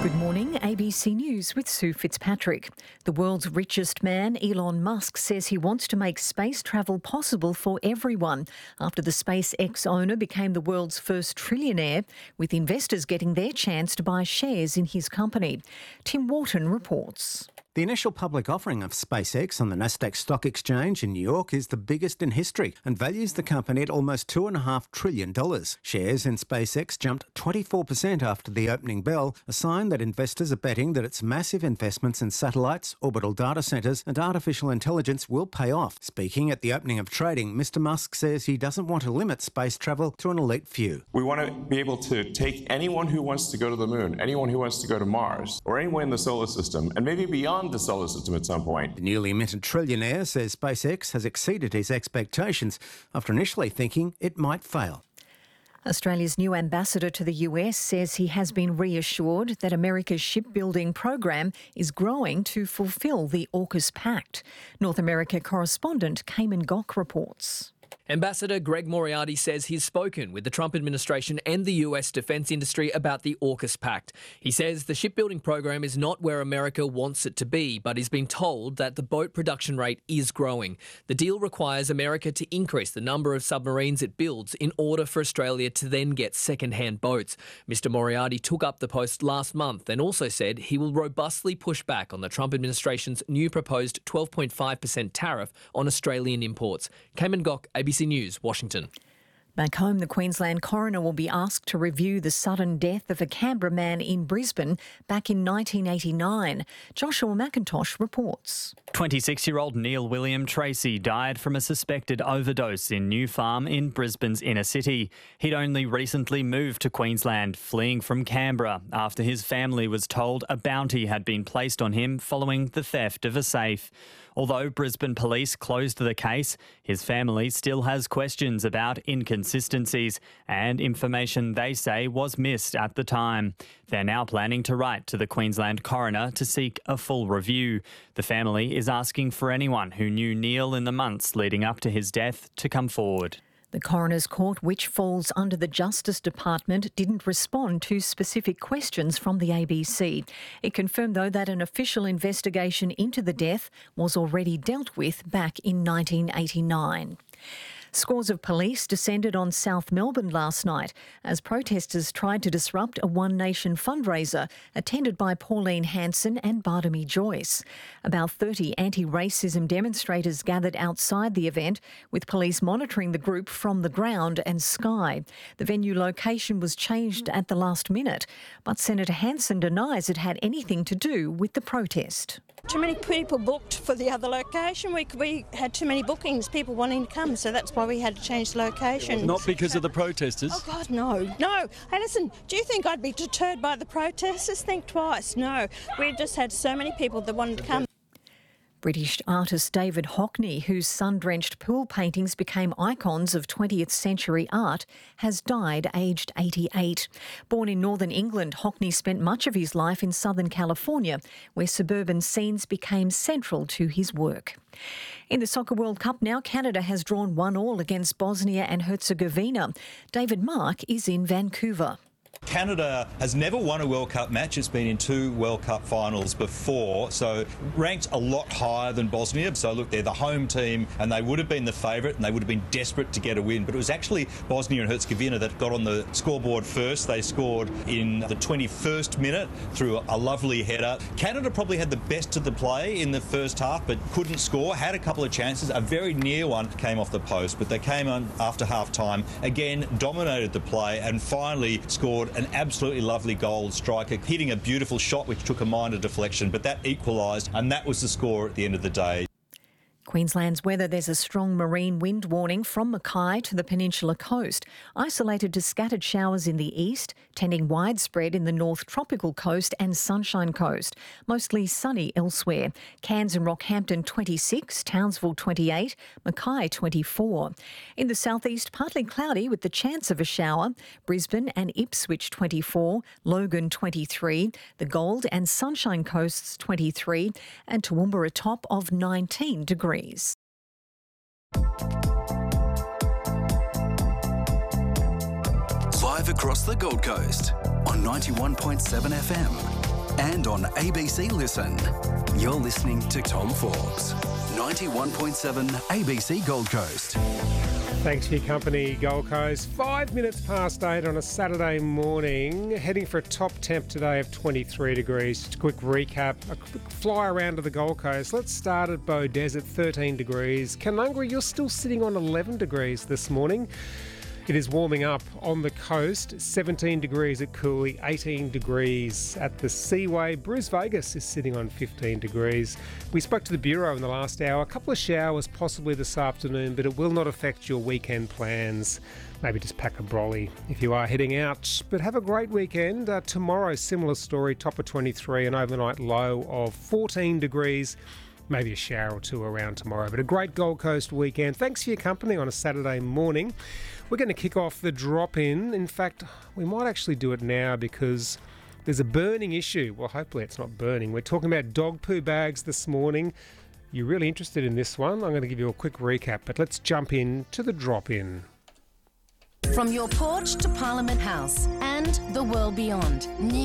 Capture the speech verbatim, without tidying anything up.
Good morning, A B C News with Sue Fitzpatrick. The world's richest man, Elon Musk, says he wants to make space travel possible for everyone after the SpaceX owner became the world's first trillionaire, with investors getting their chance to buy shares in his company. Tim Wharton reports. The initial public offering of SpaceX on the Nasdaq Stock Exchange in New York is the biggest in history and values the company at almost two point five trillion dollars. Shares in SpaceX jumped twenty-four percent after the opening bell, a sign that investors are betting that its massive investments in satellites, orbital data centres and artificial intelligence will pay off. Speaking at the opening of trading, Mister Musk says he doesn't want to limit space travel to an elite few. We want to be able to take anyone who wants to go to the moon, anyone who wants to go to Mars, or anyone in the solar system, and maybe beyond the solar system at some point. The newly minted trillionaire says SpaceX has exceeded his expectations after initially thinking it might fail. Australia's new ambassador to the U S says he has been reassured that America's shipbuilding program is growing to fulfil the AUKUS Pact. North America correspondent Cayman Gok reports. Ambassador Greg Moriarty says he's spoken with the Trump administration and the U S defence industry about the AUKUS Pact. He says the shipbuilding program is not where America wants it to be, but he's been told that the boat production rate is growing. The deal requires America to increase the number of submarines it builds in order for Australia to then get second-hand boats. Mister Moriarty took up the post last month and also said he will robustly push back on the Trump administration's new proposed twelve point five percent tariff on Australian imports. Cayman Gok, A B C News, Washington. Back home, the Queensland coroner will be asked to review the sudden death of a Canberra man in Brisbane back in nineteen eighty-nine. Joshua McIntosh reports. twenty-six-year-old Neil William Tracy died from a suspected overdose in New Farm in Brisbane's inner city. He'd only recently moved to Queensland, fleeing from Canberra after his family was told a bounty had been placed on him following the theft of a safe. Although Brisbane police closed the case, his family still has questions about inconsistencies and information they say was missed at the time. They're now planning to write to the Queensland coroner to seek a full review. The family is asking for anyone who knew Neil in the months leading up to his death to come forward. The Coroner's Court, which falls under the Justice Department, didn't respond to specific questions from the A B C. It confirmed, though, that an official investigation into the death was already dealt with back in nineteen eighty-nine. Scores of police descended on South Melbourne last night as protesters tried to disrupt a One Nation fundraiser attended by Pauline Hanson and Barnaby Joyce. About thirty anti-racism demonstrators gathered outside the event, with police monitoring the group from the ground and sky. The venue location was changed at the last minute, but Senator Hanson denies it had anything to do with the protest. Too many people booked for the other location. We, we had too many bookings, people wanting to come, so that's why we had to change the location. Not because of the protesters? Oh, God, no. No. Hey, listen, do you think I'd be deterred by the protesters? Think twice. No. We just had so many people that wanted to come. British artist David Hockney, whose sun-drenched pool paintings became icons of twentieth century art, has died aged eighty-eight. Born in northern England, Hockney spent much of his life in Southern California, where suburban scenes became central to his work. In the Soccer World Cup now, Canada has drawn one all against Bosnia and Herzegovina. David Mark is in Vancouver. Canada has never won a World Cup match. It's been in two World Cup finals before, so ranked a lot higher than Bosnia. So look, they're the home team and they would have been the favourite and they would have been desperate to get a win. But it was actually Bosnia and Herzegovina that got on the scoreboard first. They scored in the twenty-first minute through a lovely header. Canada probably had the best of the play in the first half but couldn't score, had a couple of chances. A very near one came off the post, but they came on after half-time, again dominated the play and finally scored an absolutely lovely goal. Striker hitting a beautiful shot which took a minor deflection, but that equalised and that was the score at the end of the day. Queensland's weather, there's a strong marine wind warning from Mackay to the Peninsula coast, isolated to scattered showers in the east, tending widespread in the North Tropical Coast and Sunshine Coast. Mostly sunny elsewhere. Cairns and Rockhampton twenty-six, Townsville twenty-eight, Mackay twenty-four. In the southeast, partly cloudy with the chance of a shower. Brisbane and Ipswich twenty-four, Logan twenty-three, the Gold and Sunshine Coasts twenty-three, and Toowoomba a top of nineteen degrees. Live across the Gold Coast on ninety-one point seven F M. and on A B C Listen. You're listening to Tom Forbes, ninety-one point seven A B C Gold Coast. Thanks for your company, Gold Coast. Five minutes past eight on a Saturday morning, heading for a top temp today of twenty-three degrees. Just a quick recap, a quick fly around to the Gold Coast. Let's start at Bow Desert, thirteen degrees. Canungra, you're still sitting on eleven degrees this morning. It is warming up on the coast, seventeen degrees at Cooley, eighteen degrees at the Seaway. Bruce Vegas is sitting on fifteen degrees. We spoke to the Bureau in the last hour. A couple of showers possibly this afternoon, but it will not affect your weekend plans. Maybe just pack a brolly if you are heading out. But have a great weekend. Uh, tomorrow, similar story, top of twenty-three, an overnight low of fourteen degrees. Maybe a shower or two around tomorrow. But a great Gold Coast weekend. Thanks for your company on a Saturday morning. We're going to kick off the drop-in. In fact, we might actually do it now because there's a burning issue. Well, hopefully it's not burning. We're talking about dog poo bags this morning. You're really interested in this one. I'm going to give you a quick recap, but let's jump in to the drop-in. From your porch to Parliament House and the world beyond.